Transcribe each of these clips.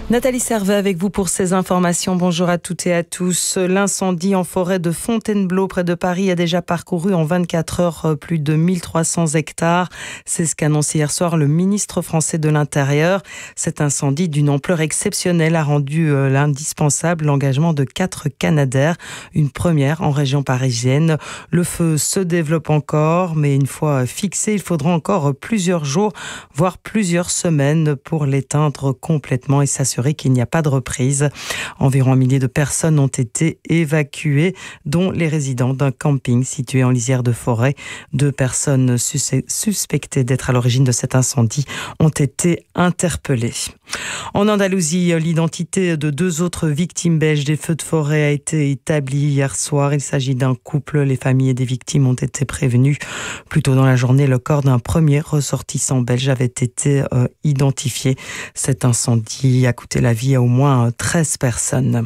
Nathalie Servet avec vous pour ces informations. Bonjour à toutes et à tous. L'incendie en forêt de Fontainebleau près de Paris a déjà parcouru en 24 heures plus de 1300 hectares. C'est ce qu'annonce hier soir le ministre français de l'Intérieur. Cet incendie d'une ampleur exceptionnelle a rendu l'indispensable l'engagement de 4 Canadair, une première en région parisienne. Le feu se développe encore, mais une fois fixé, il faudra encore plusieurs jours, voire plusieurs semaines pour l'éteindre complètement et s'assurer qu'il n'y a pas de reprise. Environ 1 millier de personnes ont été évacuées, dont les résidents d'un camping situé en lisière de forêt. 2 personnes suspectées d'être à l'origine de cet incendie ont été interpellées. En Andalousie, l'identité de 2 autres victimes belges des feux de forêt a été établie hier soir. Il s'agit d'un couple. Les familles des victimes ont été prévenues. Plus tôt dans la journée, le corps d'un premier ressortissant belge avait été identifié. Cet incendie a coûté la vie à au moins 13 personnes.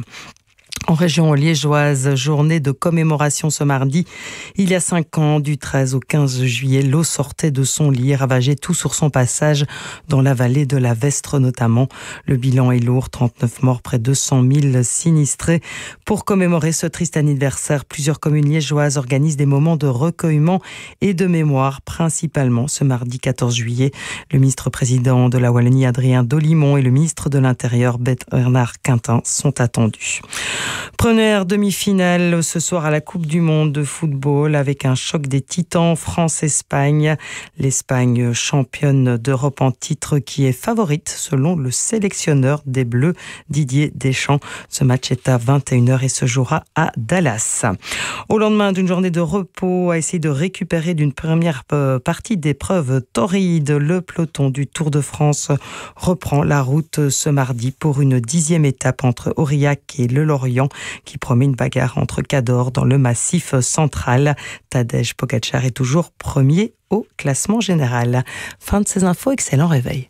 En région liégeoise, journée de commémoration ce mardi. Il y a 5 ans, du 13 au 15 juillet, l'eau sortait de son lit, ravageait tout sur son passage dans la vallée de la Vestre notamment. Le bilan est lourd, 39 morts, près de 200 000 sinistrés. Pour commémorer ce triste anniversaire, plusieurs communes liégeoises organisent des moments de recueillement et de mémoire, principalement ce mardi 14 juillet. Le ministre-président de la Wallonie, Adrien Dolimon, et le ministre de l'Intérieur, Bernard Quintin, sont attendus. Première demi-finale ce soir à la Coupe du Monde de football avec un choc des titans France-Espagne. L'Espagne, championne d'Europe en titre, qui est favorite selon le sélectionneur des Bleus, Didier Deschamps. Ce match est à 21h et se jouera à Dallas. Au lendemain d'une journée de repos, à essayer de récupérer d'une première partie d'épreuve torride, le peloton du Tour de France reprend la route ce mardi pour une 10e étape entre Aurillac et le Lorient, qui promet une bagarre entre Cador dans le massif central. Tadej Pogačar est toujours premier au classement général. Fin de ces infos, excellent réveil.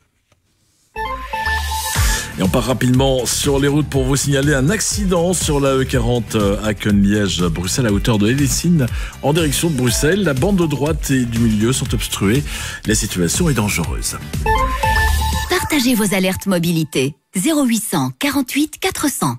Et on part rapidement sur les routes pour vous signaler un accident sur la E40 Aken-Liège-Bruxelles à hauteur de Hellessine en direction de Bruxelles. La bande de droite et du milieu sont obstruées. La situation est dangereuse. Partagez vos alertes mobilité. 0800 48 400.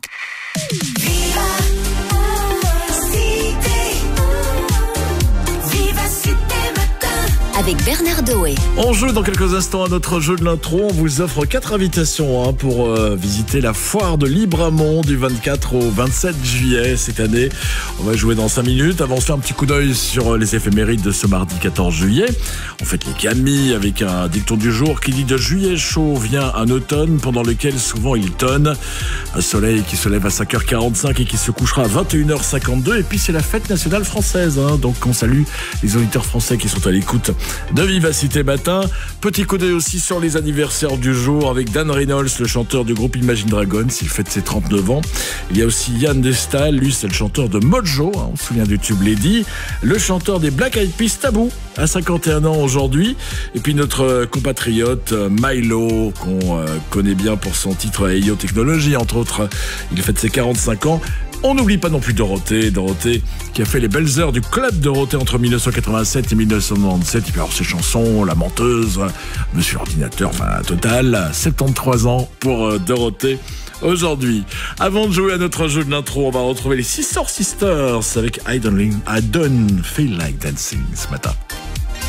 Avec Bernard Doé. On joue dans quelques instants à notre jeu de l'intro. On vous offre 4 invitations pour visiter la foire de Libramont du 24 au 27 juillet cette année. On va jouer dans 5 minutes. Avant, on se fait un petit coup d'œil sur les éphémérides de ce mardi 14 juillet. On fête les Camille avec un dicton du jour qui dit: de juillet chaud vient un automne pendant lequel souvent il tonne. Un soleil qui se lève à 5h45 et qui se couchera à 21h52. Et puis c'est la fête nationale française. Donc on salue les auditeurs français qui sont à l'écoute de Vivacité Matin. Petit coup d'œil aussi sur les anniversaires du jour avec Dan Reynolds, le chanteur du groupe Imagine Dragons, il fête ses 39 ans. Il y a aussi Yann Destal, lui c'est le chanteur de Mojo, on se souvient du tube Lady. Le chanteur des Black Eyed Peas, Tabou, à 51 ans aujourd'hui. Et puis notre compatriote Milo, qu'on connaît bien pour son titre Ayo Technology, entre autres, il fête ses 45 ans. On n'oublie pas non plus Dorothée qui a fait les belles heures du club Dorothée entre 1987 et 1997. Et puis alors ses chansons, La Menteuse, Monsieur l'Ordinateur, enfin total, 73 ans pour Dorothée aujourd'hui. Avant de jouer à notre jeu de l'intro, on va retrouver les Sister Sisters avec I Don't Feel Like Dancing ce matin.